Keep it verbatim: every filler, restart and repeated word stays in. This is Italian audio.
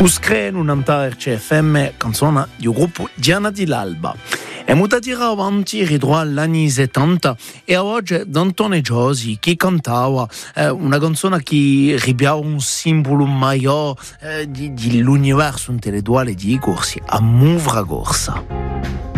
Uscreno un'antara R C F M, canzone del gruppo Diana di l'Alba. E muta tira avanti ridrò agli anni settanta e oggi D'Antone Giosi che cantava eh, una canzone che ribiava un simbolo maggiore eh, di, dell'universo intellettuale di corsi a Muvra Gorsa.